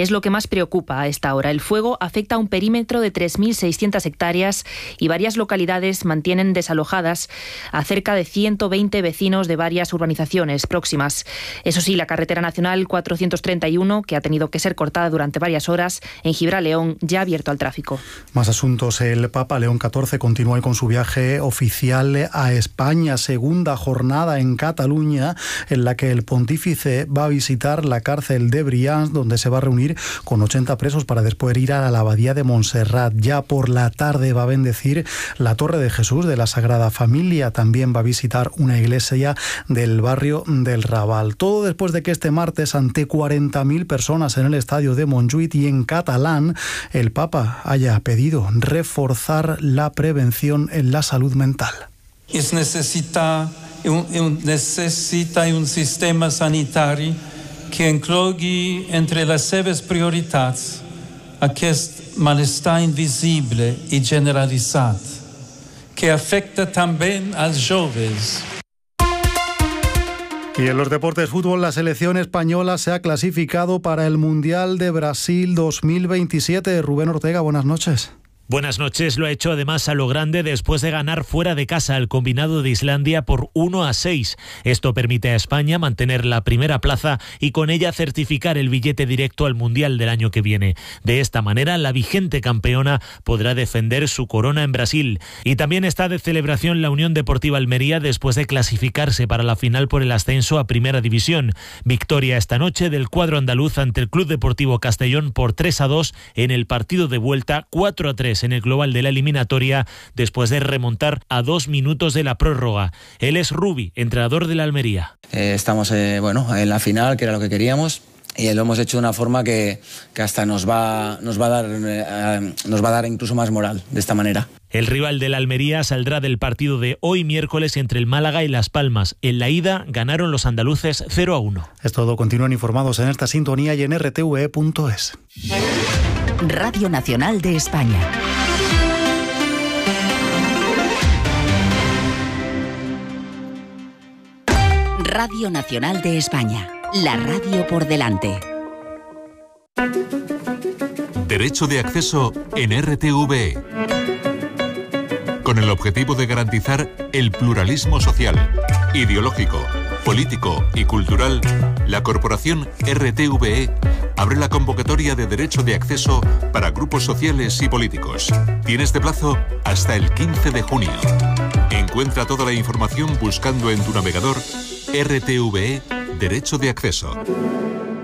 es lo que más preocupa a esta hora. El fuego afecta a un perímetro de 3.600 hectáreas y varias localidades mantienen desalojadas a cerca de 120 vecinos de varias urbanizaciones próximas. Eso sí, la carretera nacional 431, que ha tenido que ser cortada durante varias horas en Gibraleón, ya ha abierto al tráfico. Más asuntos. El Papa León XIV continúa hoy con su viaje oficial a España, segunda jornada en Cataluña, en la que el pontífice va a visitar la cárcel de Brians, donde se va a reunir con 80 presos para después ir a la abadía de Montserrat. Ya por la tarde va a bendecir la Torre de Jesús de la Sagrada Familia. También va a visitar una iglesia del barrio del Raval. Todo después de que este martes, ante 40.000 personas en el estadio de Montjuïc y en catalán, el Papa haya pedido reforzar la prevención en la salud mental. Necessita un sistema sanitari que inclogui entre les seves prioritats aquest malestar invisible i generalitzat, que afecta també als joves. Y en los deportes, fútbol, la selección española se ha clasificado para el Mundial de Brasil 2027. Rubén Ortega, buenas noches. Buenas noches. Lo ha hecho además a lo grande después de ganar fuera de casa al combinado de Islandia por 1-6. Esto permite a España mantener la primera plaza y con ella certificar el billete directo al Mundial del año que viene. De esta manera, la vigente campeona podrá defender su corona en Brasil. Y también está de celebración la Unión Deportiva Almería después de clasificarse para la final por el ascenso a Primera División. Victoria esta noche del cuadro andaluz ante el Club Deportivo Castellón por 3-2 en el partido de vuelta, 4-3 en el global de la eliminatoria, después de remontar a 2 minutos de la prórroga. Él es Rubi, entrenador de la Almería. Estamos en la final, que era lo que queríamos, y lo hemos hecho de una forma que hasta nos va a dar incluso más moral de esta manera. El rival de la Almería saldrá del partido de hoy miércoles entre el Málaga y Las Palmas. En la ida ganaron los andaluces 0-1. Es todo. Continúen informados en esta sintonía y en rtve.es. Radio Nacional de España. Radio Nacional de España. La radio por delante. Derecho de acceso en RTVE. Con el objetivo de garantizar el pluralismo social, ideológico, político y cultural, la corporación RTVE abre la convocatoria de derecho de acceso para grupos sociales y políticos. Tiene este plazo hasta el 15 de junio. Encuentra toda la información buscando en tu navegador RTVE Derecho de Acceso.